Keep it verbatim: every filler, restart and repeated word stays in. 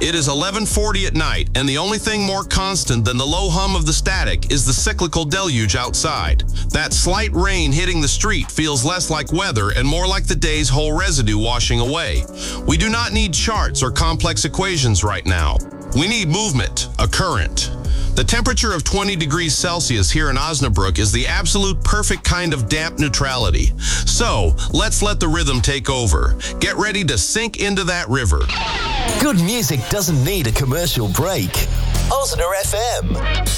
It is eleven forty at night, and the only thing more constant than the low hum of the static is the cyclical deluge outside. That slight rain hitting the street feels less like weather and more like the day's whole residue washing away. We do not need charts or complex equations right now. We need movement, a current. The temperature of twenty degrees Celsius here in Osnabrück is the absolute perfect kind of damp neutrality. So, let's let the rhythm take over. Get ready to sink into that river. Good music doesn't need a commercial break. Osna F M.